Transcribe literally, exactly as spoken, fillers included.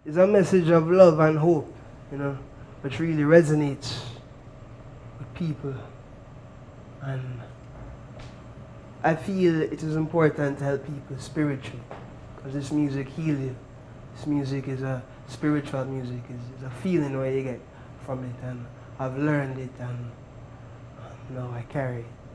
it's a message of love and hope, you know, which really resonates with people. And I feel it is important to help people spiritually, because this music heals you. This music is a spiritual music, it's, it's a feeling where you get from it, and I've learned it, and um, now I carry it.